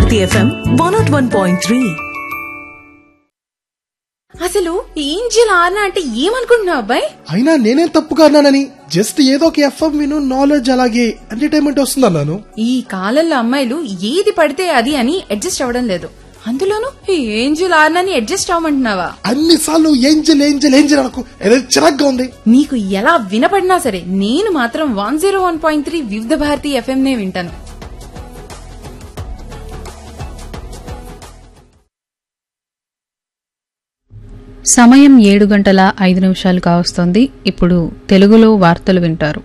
Bharati FM 101.3. అసలు angel ఆర్నా అంటే ఏమనుకుంటున్నావు అబ్బాయి? అయినా నేనేం తప్పుగా అన్నానని, జస్ట్ ఏదో ఒక ఎఫ్ఎం విను, నాలెడ్జ్ అలాగే ఎంటర్టైన్మెంట్ వస్తుందన్నాను. ఈ కాలంలో అమ్మాయిలు ఏది పడితే అది అని అడ్జస్ట్ అవ్వడం లేదు. అందులోనూ ఈ ఏంజిల్ ఆర్నాని అడ్జస్ట్ అవ్వమంటున్నావా? అన్నిసార్లు ఏంజల్ ఏంజల్ ఏంజల్ అనకు, ఏదో చిరాగ్గా ఉంది. నీకు ఎలా వినపడినా సరే నేను మాత్రం 101.3 వివిధ భారతి FM నే వింటాను. సమయం 7:05 కావస్తోంది. ఇప్పుడు తెలుగులో వార్తలు వింటారు.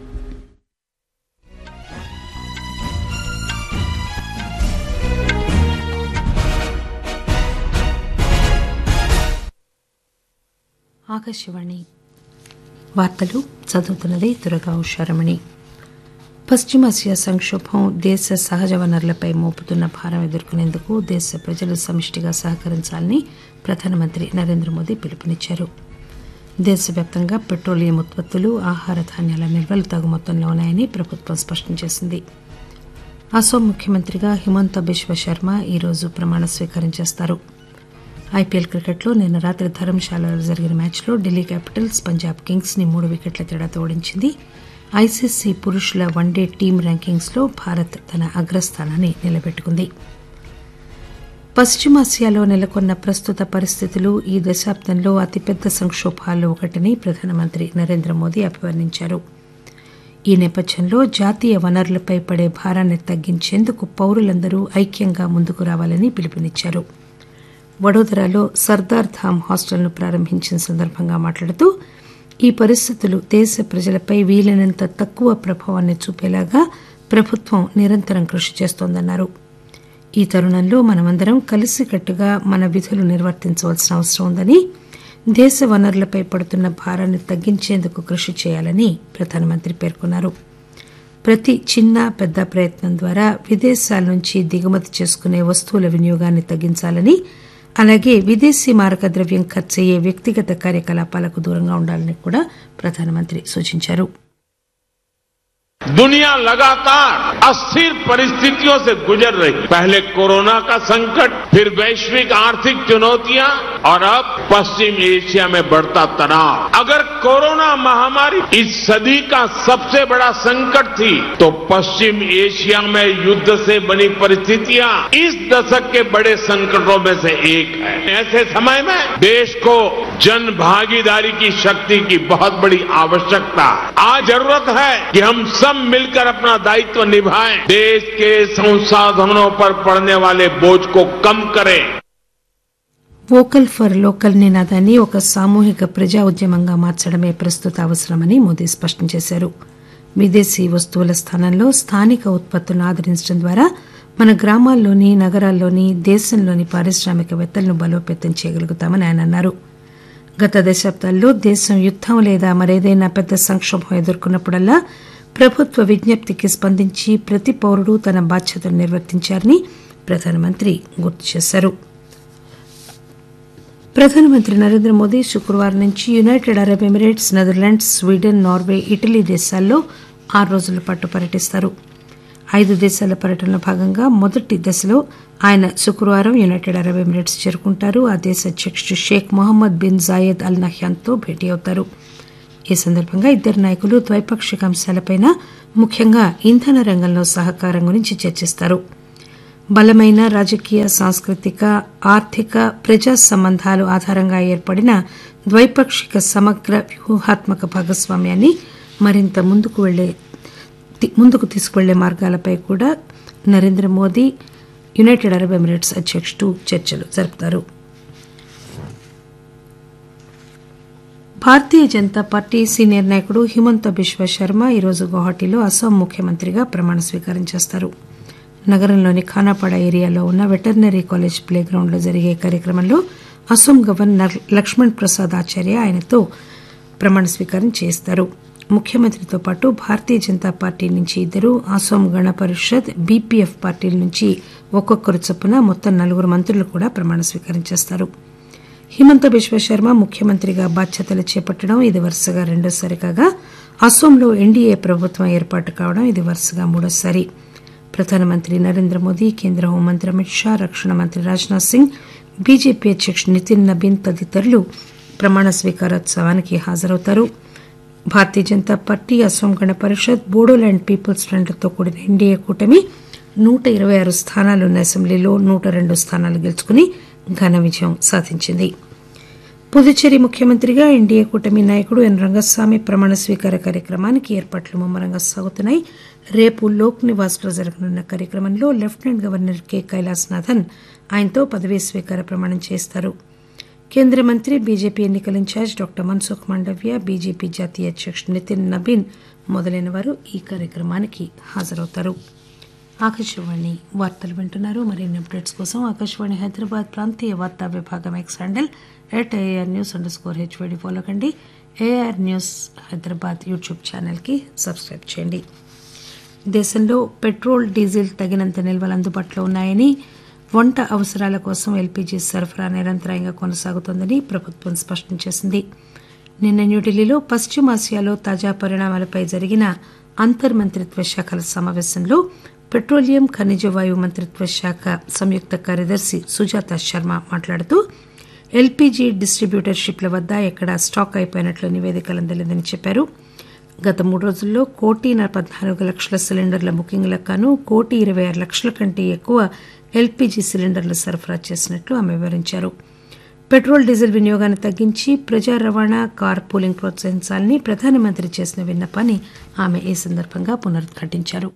ఆకాశవాణి వార్తలు చదువుతున్నది దుర్గా ఉషారమణి. పశ్చిమాసియా సంక్షోభం దేశ సహజ వనరులపై మోపుతున్న భారం ఎదుర్కొనేందుకు దేశ ప్రజలు సమిష్టిగా సహకరించాలని ప్రధానమంత్రి నరేంద్ర మోదీ పిలుపునిచ్చారు. దేశవ్యాప్తంగా పెట్రోలియం ఉత్పత్తులు, ఆహార ధాన్యాల నిల్వలు తగు మొత్తంలో ఉన్నాయని ప్రభుత్వం స్పష్టం చేసింది. అసోం ముఖ్యమంత్రిగా హిమంత బిశ్వ శర్మ ఈరోజు ప్రమాణ స్వీకారం చేస్తారు. ఐపీఎల్ క్రికెట్లో నిన్న రాత్రి ధర్మశాలలో జరిగిన మ్యాచ్లో ఢిల్లీ క్యాపిటల్స్ పంజాబ్ కింగ్స్ ని 3 వికెట్ల తేడాతో ఓడించింది. ఐసీసీ పురుషుల వన్డే టీమ్ ర్యాంకింగ్స్ లో భారత్ తన అగ్రస్థానాన్ని నిలబెట్టుకుంది. పశ్చిమాసియాలో నెలకొన్న ప్రస్తుత పరిస్థితులు ఈ దశాబ్దంలో అతిపెద్ద సంక్షోభాల్లో ఒకటని ప్రధానమంత్రి నరేంద్ర మోదీ అభివర్ణించారు. ఈ నేపథ్యంలో జాతీయ వనరులపై పడే భారాన్ని తగ్గించేందుకు పౌరులందరూ ఐక్యంగా ముందుకు రావాలని పిలుపునిచ్చారు. వడోదరాలో సర్దార్ ధామ్ హాస్టల్ను ప్రారంభించిన సందర్భంగా మాట్లాడుతూ ఈ పరిస్థితులు దేశ ప్రజలపై వీలైనంత తక్కువ ప్రభావాన్ని చూపేలాగా ప్రభుత్వం నిరంతరం కృషి చేస్తోందన్నారు. ఈ తరుణంలో మనమందరం కలిసికట్టుగా మన విధులు నిర్వర్తించవలసిన అవసరం ఉందని, దేశ వనరులపై పడుతున్న భారాన్ని తగ్గించేందుకు కృషి చేయాలని ప్రధానమంత్రి పేర్కొన్నారు. ప్రతి చిన్న పెద్ద ప్రయత్నం ద్వారా విదేశాల నుంచి దిగుమతి చేసుకునే వస్తువుల వినియోగాన్ని తగ్గించాలని, అలాగే విదేశీ మారక ద్రవ్యం ఖర్చయ్యే వ్యక్తిగత కార్యకలాపాలకు దూరంగా ఉండాలని కూడా ప్రధానమంత్రి సూచించారు. दुनिया लगातार अस्थिर परिस्थितियों से गुजर रही. पहले कोरोना का संकट, फिर वैश्विक आर्थिक चुनौतियां और अब पश्चिम एशिया में बढ़ता तनाव. अगर कोरोना महामारी इस सदी का सबसे बड़ा संकट थी, तो पश्चिम एशिया में युद्ध से बनी परिस्थितियां इस दशक के बड़े संकटों में से एक है. ऐसे समय में देश को जन भागीदारी की शक्ति की बहुत बड़ी आवश्यकता. आज जरूरत है कि हम सब मिलकर अपना दायित्व निभाएं, देश के संसाधनों पर पड़ने वाले बोझ को कम करें. వోకల్ ఫర్ లోకల్ నినాదాన్ని ఒక సామూహిక ప్రజా ఉద్యమంగా మార్చడమే ప్రస్తుత అవసరమని మోదీ స్పష్టం చేశారు. విదేశీ వస్తువుల స్థానంలో స్థానిక ఉత్పత్తులను ఆదరించడం ద్వారా మన గ్రామాల్లోని, నగరాల్లోని, దేశంలోని పారిశ్రామికవేత్తలను బలోపేతం చేయగలుగుతామని ఆయన అన్నారు. గత దశాబ్దాల్లో దేశం యుద్దం లేదా మరేదైనా పెద్ద సంక్షోభం ఎదుర్కొన్నప్పుడల్లా ప్రభుత్వ విజ్ఞప్తికి స్పందించి ప్రతి పౌరుడు తన బాధ్యతను నిర్వర్తించారని ప్రధానమంత్రి గుర్తు చేశారు. ప్రధానమంత్రి నరేంద్ర మోదీ శుక్రవారం నుంచి United Arab Emirates, Netherlands, Sweden, Norway, Italy దేశాల్లో 6 రోజుల పాటు పర్యటిస్తారు. 5 దేశాల పర్యటనలో భాగంగా మొదటి దశలో ఆయన శుక్రవారం యునైటెడ్ అరబ్ ఎమిరేట్స్ చేరుకుంటారు. ఆ దేశ అధ్యకుడు షేక్ మొహమ్మద్ బిన్ జాయద్ అల్ నహ్యాన్తో భేటీ అవుతారు. ఈ సందర్భంగా ఇద్దరు నాయకులు ద్వైపాక్షిక అంశాలపై, ముఖ్యంగా ఇంధన రంగంలో సహకారం గురించి చర్చిస్తారు. బలమైన రాజకీయ, సాంస్కృతిక, ఆర్థిక, ప్రజా సంబంధాలు ఆధారంగా ఏర్పడిన ద్వైపాక్షిక సమగ్ర వ్యూహాత్మక భాగస్వామ్యాన్ని మరింత ముందుకు తీసుకువెళ్లే మార్గాలపై కూడా Narendra Modi, United Arab Emirates అధ్యకుడు చర్చలు జరుపుతారు. భారతీయ జనతా పార్టీ సీనియర్ నాయకుడు హిమంత బిశ్వ శర్మ ఈరోజు గౌహటిలో అస్సాం ముఖ్యమంత్రిగా ప్రమాణ స్వీకారం చేస్తారు. నగరంలోని ఖానాపాడ ఏరియాలో ఉన్న వెటర్నరీ కాలేజ్ ప్లే గ్రౌండ్ లో జరిగే కార్యక్రమంలో అస్సాం గవర్నర్ లక్ష్మణ్ ప్రసాద్ ఆచార్య ఆయనతో ప్రమాణ స్వీకారం చేయిస్తారు. ముఖ్యమంత్రితో పాటు భారతీయ జనతా పార్టీ నుంచి 2, అస్సాం గణ పరిషత్, బీపీఎఫ్ పార్టీల నుంచి ఒక్కొక్కరు చొప్పున మొత్తం 4 మంత్రులు కూడా ప్రమాణ స్వీకారం చేస్తారు. హిమంత బిశ్వ శర్మ ముఖ్యమంత్రిగా బాధ్యతలు చేపట్టడం ఇది వరుసగా రెండోసారి కాగా, అస్సాంలో ఎన్డీఏ ప్రభుత్వం ఏర్పాటు కావడం ఇది వరుసగా 3వసారి. ప్రధానమంత్రి నరేంద్ర మోదీ, కేంద్ర హోంమంత్రి అమిత్ షా, రక్షణ మంత్రి రాజ్నాథ్ సింగ్, బీజేపీ అధ్యకుడు నితిన్ నబీన్ తదితరులు ప్రమాణ స్వీకారోత్సవానికి హాజరవుతారు. భారతీయ జనతా పార్టీ, అస్సాం గణ పరిషత్, బోడోల్యాండ్ పీపుల్స్ ఫ్రంట్లతో కూడిన ఎన్డీఏ కూటమి 126 స్థానాలున్న అసెంబ్లీలో 102 స్థానాలు గెలుచుకుని ఘన విజయం సాధించింది. పుదుచ్చేరి ముఖ్యమంత్రిగా ఎన్డీఏ కూటమి నాయకుడు ఎన్ రంగస్వామి ప్రమాణ స్వీకార కార్యక్రమానికి ఏర్పాట్లు ముమ్మరంగా సాగుతున్నాయి. రేపు లోక్ నివాస్ లో జరగనున్న కార్యక్రమంలో లెఫ్టినెంట్ గవర్నర్ కె కైలాసనాథన్ ఆయనతో పదవీ స్వీకార ప్రమాణం చేస్తారు. కేంద్ర మంత్రి, బీజేపీ ఎన్నికల incharge doctor Mansukh Mandaviya, BJP జాతీయ అధ్యకుడు నితిన్ నబీన్ మొదలైన వారు ఈ కార్యక్రమానికి హాజరవుతారు. ఆకాశవాణి వార్తలు వింటున్నారు. మరిన్ని అప్డేట్స్ కోసం ఆకాశవాణి హైదరాబాద్ ప్రాంతీయ వార్తా విభాగం ఎక్స్ హ్యాండిల్ @AIRnews_HVD ఫాలో కండి. ఏఆర్ న్యూస్ హైదరాబాద్ యూట్యూబ్ ఛానల్కి సబ్స్క్రైబ్ చేయండి. దేశంలో పెట్రోల్, డీజిల్ తగినంత నిల్వలు అందుబాటులో ఉన్నాయని, వంట అవసరాల కోసం ఎల్పీజీ సరఫరా నిరంతరాయంగా కొనసాగుతోందని ప్రభుత్వం స్పష్టం చేసింది. నిన్న న్యూఢిల్లీలో పశ్చిమాసియాలో తాజా పరిణామాలపై జరిగిన అంతర్మంత్రిత్వ శాఖల సమావేశంలో పెట్రోలియం, ఖనిజ వాయువు మంత్రిత్వ శాఖ సంయుక్త కార్యదర్శి సుజాత శర్మ మాట్లాడుతూ ఎల్పీజీ డిస్టిబ్యూటర్షిప్ల వద్ద ఎక్కడా స్టాక్ అయిపోయినట్లు నివేదికలు అందలేదని చెప్పారు. గత 3 రోజుల్లో 1,14,00,000 సిలిండర్ల బుకింగ్లకు గాను 1,26,00,000 కంటే ఎక్కువ ఎల్పీజీ సిలిండర్లు సరఫరా చేసినట్లు ఆమె వివరించారు. పెట్రోల్, డీజిల్ వినియోగాన్ని తగ్గించి ప్రజా రవాణా, కార్ పూలింగ్ ప్రోత్సహించాలని ప్రధానమంత్రి చేసిన విన్నపాన్ని ఆమె ఈ సందర్భంగా పునరుద్ఘాటించారు.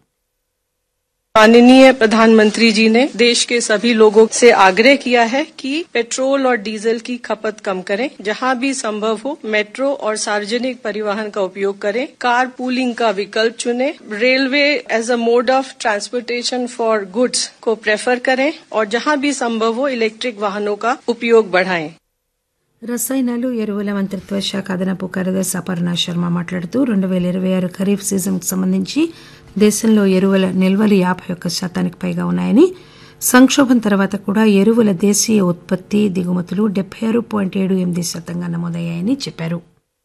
माननीय प्रधानमंत्री जी ने देश के सभी लोगों से आग्रह किया है कि पेट्रोल और डीजल की खपत कम करें, जहां भी संभव हो मेट्रो और सार्वजनिक परिवहन का उपयोग करें, कार पूलिंग का विकल्प चुनें, railway as a mode of transportation for goods को प्रेफर करें और जहां भी संभव हो इलेक्ट्रिक वाहनों का उपयोग बढ़ाएं. రసాయనాలు, ఎరువుల మంత్రిత్వ శాఖ అదనపు కార్యదర్శి అపర్ణ శర్మ మాట్లాడుతూ 2026 ఖరీఫ్ సీజన్కు సంబంధించి దేశంలో ఎరువుల నిల్వలు 51% పైగా ఉన్నాయని, సంక్షోభం తర్వాత కూడా ఎరువుల దేశీయ ఉత్పత్తి, దిగుమతులు 76.78% నమోదయ్యాయని చెప్పారు.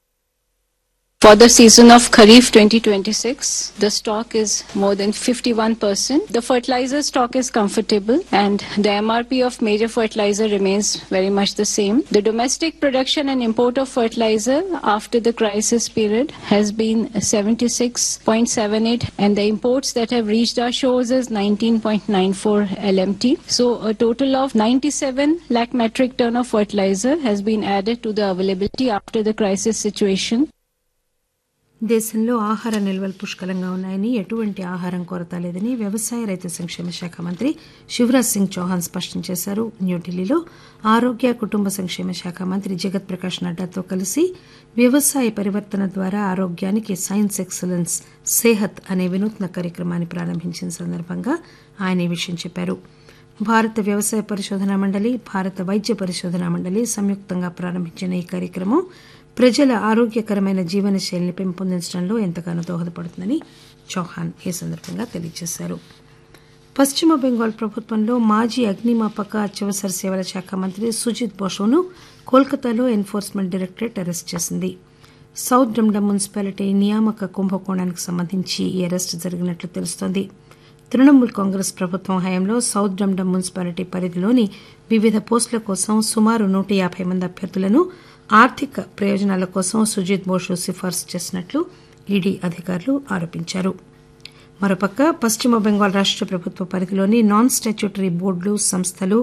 For the season of Kharif 2026, the stock is more than 51%. The fertilizer stock is comfortable and the MRP of major fertilizer remains very much the same. The domestic production and import of fertilizer after the crisis period has been 76.78 and the imports that have reached our shores is 19.94 LMT. So a total of 97 lakh metric ton of fertilizer has been added to the availability after the crisis situation. దేశంలో ఆహార నిల్వలు పుష్కలంగా ఉన్నాయని, ఎటువంటి ఆహారం కొరత లేదని వ్యవసాయ, రైతు సంక్షేమ శాఖ మంత్రి శివరాజ్ సింగ్ చౌహాన్ స్పష్టం చేశారు. న్యూఢిల్లీలో ఆరోగ్య, కుటుంబ సంక్షేమ శాఖ మంత్రి జగత్ ప్రకాష్ నడ్డాతో కలిసి వ్యవసాయ పరివర్తన ద్వారా ఆరోగ్యానికి సైన్స్ ఎక్సలెన్స్ సేహత్ అనే వినూత్న కార్యక్రమాన్ని ప్రారంభించిన సందర్భంగా ఆయన ఈ విషయం చెప్పారు. భారత వ్యవసాయ పరిశోధనా మండలి, భారత వైద్య పరిశోధనా మండలి సంయుక్తంగా ప్రారంభించిన ఈ కార్యక్రమం ప్రజల ఆరోగ్యకరమైన జీవన శైలిని పెంపొందించడంలో ఎంతగానో దోహదపడుతుందని చౌహాన్ ఈ సందర్భంగా తెలియజేశారు. పశ్చిమ బెంగాల్ ప్రభుత్వంలో మాజీ అగ్నిమాపక, అత్యవసర సేవల శాఖ మంత్రి సుజిత్ బోసును కోల్కతాలో ఎన్ఫోర్స్మెంట్ డైరెక్టరేట్ అరెస్ట్ చేసింది. సౌత్ డమ్డమ్ మున్సిపాలిటీ నియామక కుంభకోణానికి సంబంధించి ఈ అరెస్టు జరిగినట్లు తెలుస్తోంది. తృణమూల్ కాంగ్రెస్ ప్రభుత్వం హయాంలో సౌత్ డమ్డమ్ మున్సిపాలిటీ పరిధిలోని వివిధ పోస్టుల కోసం సుమారు 150 మంది అభ్యర్థులను ఆర్థిక ప్రయోజనాల కోసం సుజిత్ బోసు సిఫార్సు చేసినట్లు ఈడీ అధికారులు ఆరోపించారు. మరోపక్క పశ్చిమ బెంగాల్ రాష్ట ప్రభుత్వ పరిధిలోని నాన్ స్టాట్యూటరీ బోర్డులు, సంస్థలు